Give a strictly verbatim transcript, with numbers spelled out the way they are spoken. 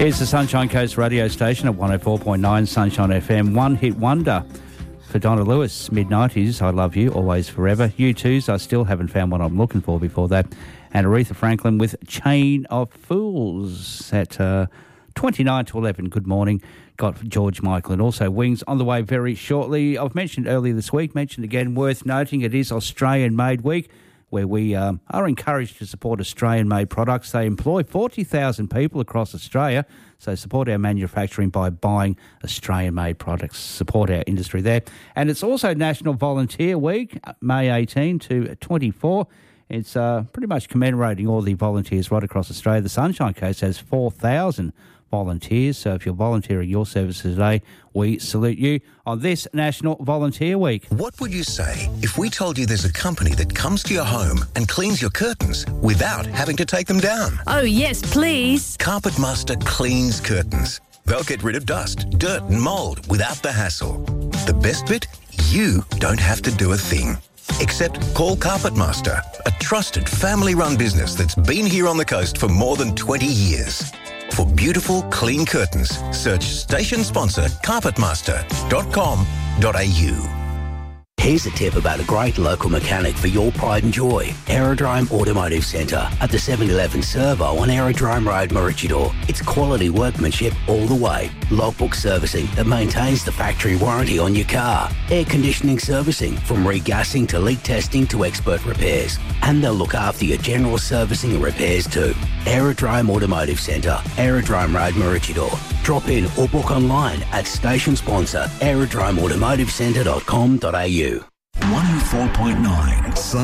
Here's the Sunshine Coast radio station at one oh four point nine Sunshine F M. One hit wonder for Donna Lewis, mid nineties, I Love You, Always Forever. U two's I Still Haven't Found What I'm Looking For before that. And Aretha Franklin with Chain of Fools at uh, twenty-nine to eleven. Good morning. Got George Michael and also Wings on the way very shortly. I've mentioned earlier this week, mentioned again, worth noting, it is Australian Made Week, where we um, are encouraged to support Australian-made products. They employ forty thousand people across Australia, so support our manufacturing by buying Australian-made products. Support our industry there. And it's also National Volunteer Week, May eighteenth to twenty-fourth. It's uh, pretty much commemorating all the volunteers right across Australia. The Sunshine Coast has four thousand volunteers, so if you're volunteering your services today, we salute you on this National Volunteer Week. What would you say if we told you there's a company that comes to your home and cleans your curtains without having to take them down? Oh, yes, please. Carpet Master cleans curtains. They'll get rid of dust, dirt and mould without the hassle. The best bit? You don't have to do a thing. Except call Carpet Master, a trusted family-run business that's been here on the coast for more than twenty years. For beautiful, clean curtains, search station sponsor carpet master dot com dot a u. Here's a tip about a great local mechanic for your pride and joy. Aerodrome Automotive Centre at the seven eleven Servo on Aerodrome Road, Maroochydore. It's quality workmanship all the way. Logbook servicing that maintains the factory warranty on your car. Air conditioning servicing from regassing to leak testing to expert repairs. And they'll look after your general servicing and repairs too. Aerodrome Automotive Centre, Aerodrome Road, Maroochydore. Drop in or book online at station sponsor aerodrome automotive centre dot com dot a u. one oh four point nine